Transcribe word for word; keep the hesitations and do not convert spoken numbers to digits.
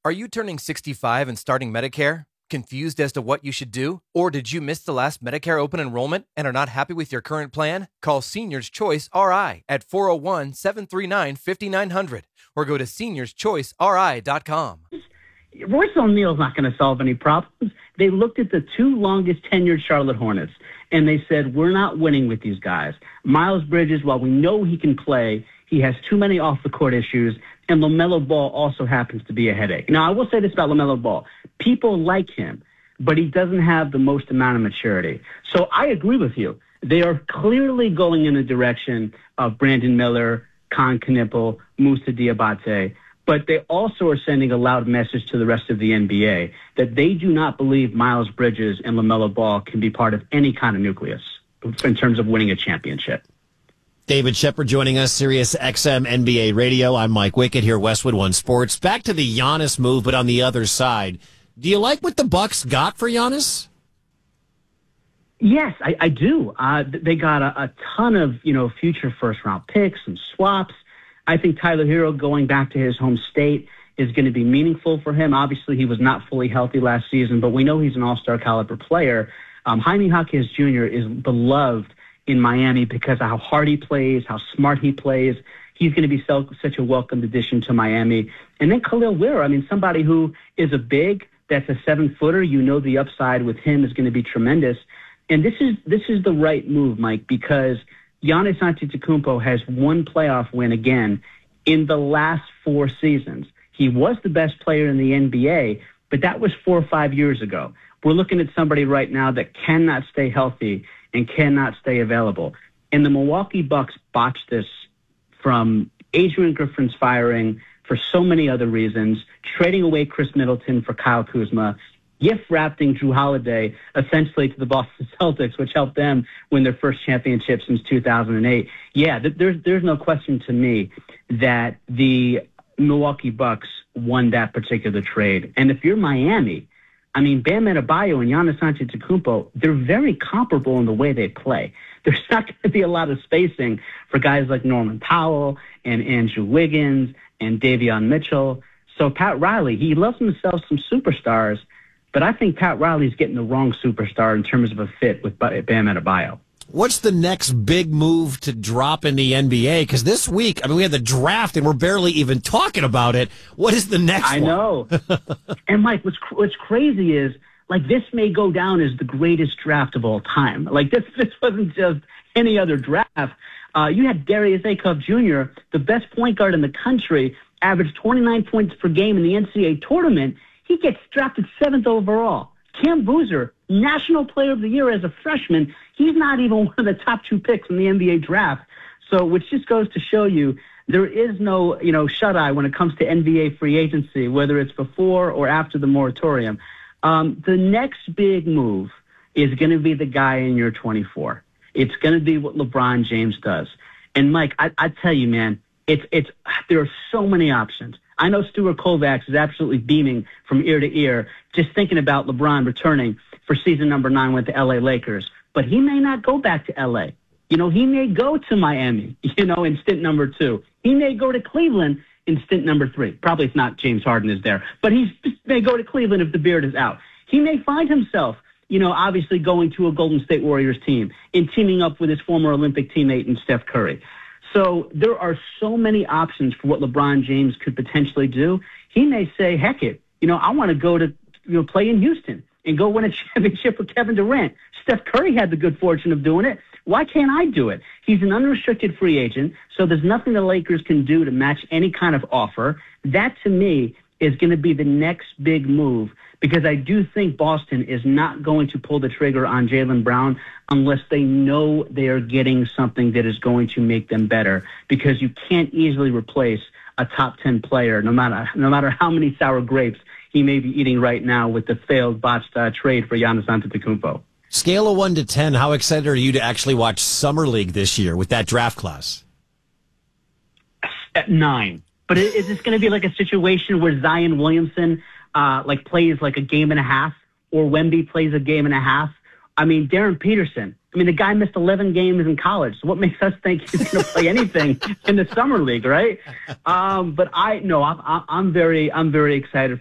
Are you turning sixty-five and starting Medicare? Confused as to what you should do? Or did you miss the last Medicare open enrollment and are not happy with your current plan? Call Seniors Choice R I at four oh one, seven three nine, five nine zero zero or go to seniors choice r i dot com. Royce O'Neal's not going to solve any problems. They looked at the two longest tenured Charlotte Hornets, and they said, we're not winning with these guys. Miles Bridges, while we know he can play, he has too many off-the-court issues, and LaMelo Ball also happens to be a headache. Now, I will say this about LaMelo Ball. People like him, but he doesn't have the most amount of maturity. So I agree with you. They are clearly going in the direction of Brandon Miller, Con Knipple, Moussa Diabate, but they also are sending a loud message to the rest of the N B A that they do not believe Miles Bridges and LaMelo Ball can be part of any kind of nucleus in terms of winning a championship. David Shepard joining us, Sirius X M N B A Radio. I'm Mike Wickett here, Westwood One Sports. Back to the Giannis move, but on the other side. Do you like what the Bucks got for Giannis? Yes, I, I do. Uh, they got a, a ton of, you know, future first-round picks and swaps. I think Tyler Hero going back to his home state is going to be meaningful for him. Obviously, he was not fully healthy last season, but we know he's an all-star caliber player. Um, Jaime Jaquez Junior is beloved in Miami because of how hard he plays, how smart he plays. He's going to be so, such a welcomed addition to Miami. And then Khalil Wheeler, I mean, somebody who is a big, that's a seven-footer. You know the upside with him is going to be tremendous. And this is this is the right move, Mike, because Giannis Antetokounmpo has one playoff win again in the last four seasons. He was the best player in the N B A, but that was four or five years ago. We're looking at somebody right now that cannot stay healthy and cannot stay available. And the Milwaukee Bucks botched this from Adrian Griffin's firing for so many other reasons, trading away Chris Middleton for Kyle Kuzma, gift-wrapping Drew Holiday essentially to the Boston Celtics, which helped them win their first championship since two thousand eight. Yeah, th- there's there's no question to me that the Milwaukee Bucks won that particular trade. And if you're Miami, I mean, Bam Adebayo and Giannis Antetokounmpo, they're very comparable in the way they play. There's not going to be a lot of spacing for guys like Norman Powell and Andrew Wiggins and Davion Mitchell. So Pat Riley, he loves himself some superstars, but I think Pat Riley's getting the wrong superstar in terms of a fit with Bam Adebayo. What's the next big move to drop in the N B A? Because this week, I mean, we had the draft and we're barely even talking about it. What is the next I one? know. And, Mike, what's what's crazy is, like, this may go down as the greatest draft of all time. Like, this this wasn't just any other draft. Uh, you had Darius Acuff Junior, the best point guard in the country, averaged twenty-nine points per game in the N C double A tournament. He gets drafted seventh overall. Cam Boozer, National Player of the Year as a freshman. He's not even one of the top two picks in the N B A draft. So, which just goes to show you there is no, you know, shut-eye when it comes to N B A free agency, whether it's before or after the moratorium. Um, the next big move is going to be the guy in year twenty-four. It's going to be what LeBron James does. And, Mike, I, I tell you, man, it's it's there are so many options. I know Stuart Kovacs is absolutely beaming from ear to ear just thinking about LeBron returning for season number nine with the L A Lakers. But he may not go back to L A. You know, he may go to Miami, you know, in stint number two. He may go to Cleveland in stint number three. Probably it's not James Harden is there. But he may go to Cleveland if the beard is out. He may find himself, you know, obviously going to a Golden State Warriors team and teaming up with his former Olympic teammate in Steph Curry. So there are so many options for what LeBron James could potentially do. He may say, heck it, you know, I want to go to, you know, play in Houston and go win a championship with Kevin Durant. Steph Curry had the good fortune of doing it. Why can't I do it? He's an unrestricted free agent, so there's nothing the Lakers can do to match any kind of offer. That, to me, is going to be the next big move, because I do think Boston is not going to pull the trigger on Jaylen Brown unless they know they are getting something that is going to make them better, because you can't easily replace a top ten player, no matter no matter how many sour grapes he may be eating right now with the failed botched uh, trade for Giannis Antetokounmpo. Scale of one to ten, how excited are you to actually watch Summer League this year with that draft class? At nine. But is this going to be like a situation where Zion Williamson uh, like plays like a game and a half, or Wemby plays a game and a half? I mean, Darren Peterson. I mean, the guy missed eleven games in college. So what makes us think he's going to play anything in the Summer League, right? Um, but I no, I'm, I'm very, I'm very excited